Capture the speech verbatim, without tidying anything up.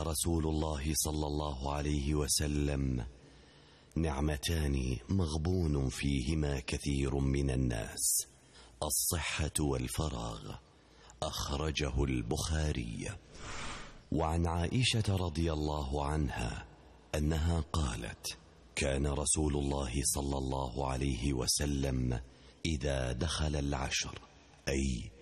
رسول الله صلى الله عليه وسلم: نعمتان مغبون فيهما كثير من الناس، الصحة والفراغ. أخرجه البخاري. وعن عائشة رضي الله عنها أنها قالت: كان رسول الله صلى الله عليه وسلم إذا دخل العشر، أي